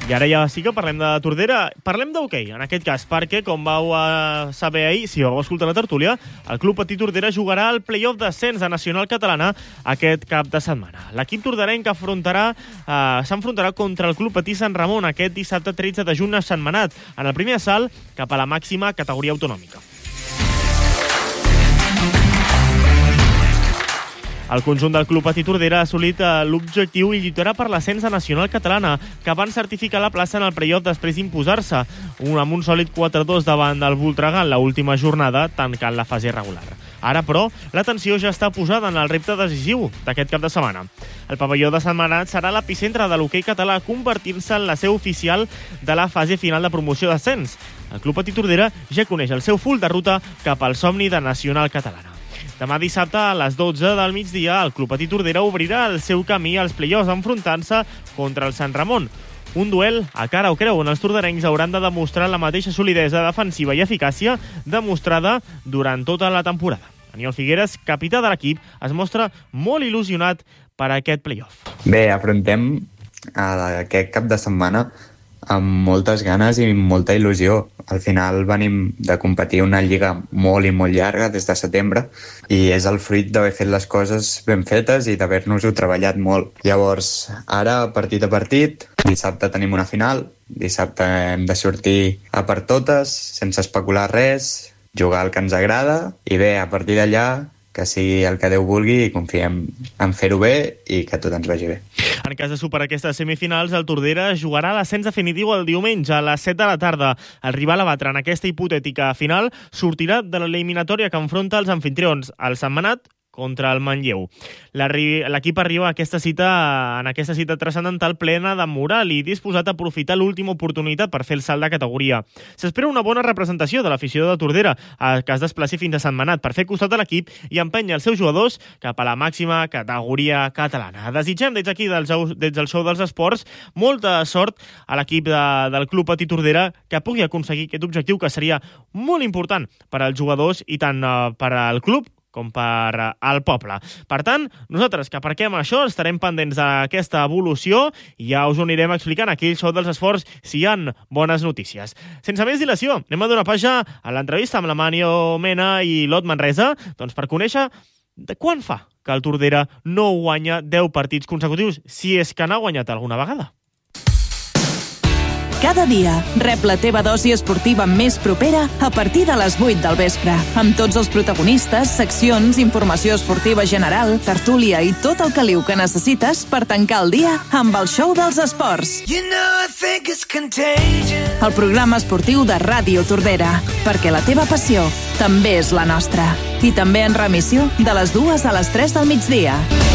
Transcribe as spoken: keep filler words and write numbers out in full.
I ara ja sí que parlem de Tordera. Parlem d'hoquei, en aquest cas, perquè, com vau uh, saber ahir, si vau escoltar la tertúlia, el Club Patí Tordera jugarà el play-off d'ascens de Nacional Catalana aquest cap de setmana. L'equip torderenc afrontarà, uh, s'enfrontarà contra el Club Patí Sant Ramon aquest dissabte tretze de juny a Sentmenat, en el primer assalt cap a la màxima categoria autonòmica. El conjunt del Club Patí Tordera ha assolit l'objectiu i lluitarà per l'ascens a Nacional Catalana, que van certificar la plaça en el play-off després d'imposar-se un, amb un sòlid quatre a dos davant del Voltregà en l'última jornada, tancant la fase regular. Ara, però, l'atenció ja està posada en el repte decisiu d'aquest cap de setmana. El pavelló de Sentmenat serà l'epicentre de l'hoquei català, convertint-se en la seu oficial de la fase final de promoció d'ascens. El Club Patí Tordera ja coneix el seu full de ruta cap al somni de Nacional Catalana. Demà dissabte a les dotze del migdia el Club Patí Tordera obrirà el seu camí als play-offs enfrontant-se contra el Sant Ramon. Un duel a cara o creu on els torderencs hauran de demostrar la mateixa solidesa defensiva i eficàcia demostrada durant tota la temporada. Aniol Figueres, capità de l'equip, es mostra molt il·lusionat per a aquest play-off. Bé, afrontem aquest cap de setmana amb moltes ganes i molta il·lusió. Al final venim de competir una lliga molt i molt llarga des de setembre i és el fruit d'haver fet les coses ben fetes i d'haver-nos-ho treballat molt. Llavors, ara, partit a partit, dissabte tenim una final, dissabte hem de sortir a per totes, sense especular res, jugar el que ens agrada i bé, a partir d'allà, que sigui el que Déu vulgui i confiem en fer-ho bé i que tot ens vagi bé. En cas de superar aquestes semifinals, el Tordera jugarà l'ascens definitiu el diumenge a les set de la tarda. El rival a batre en aquesta hipotètica final sortirà de l'eliminatòria que enfronta els anfitrions, el Sentmenat contra el Manlleu. L'equip arriba a aquesta cita, en aquesta cita transcendental plena de moral i disposat a aprofitar l'última oportunitat per fer el salt de categoria. S'espera una bona representació de l'afició de Tordera, que es desplaci fins a Sentmenat per fer costat a l'equip i empènyer els seus jugadors cap a la màxima categoria catalana. Desitgem des d'aquí, des del show dels esports, molta sort a l'equip de, del Club Patí Tordera que pugui aconseguir aquest objectiu que seria molt important per als jugadors i tant uh, per al club com per al poble. Per tant, nosaltres que aparquem això, estarem pendents d'aquesta evolució i ja us ho anirem explicant aquí al show dels esports si hi ha bones notícies. Sense més dilació, anem a donar pàgina a l'entrevista amb la Manio Mena i l'Ot Manresa, doncs per conèixer de quan fa que el Tordera no guanya deu partits consecutius, si és que n'ha guanyat alguna vegada. Cada dia rep la teva dosi esportiva més propera a partir de les vuit del vespre, amb tots els protagonistes, seccions, informació esportiva general, tertúlia i tot el caliu que necessites per tancar el dia amb el show dels esports. You know, el programa esportiu de Ràdio Tordera, perquè la teva passió també és la nostra. I també en remissió de les dues a les tres del migdia.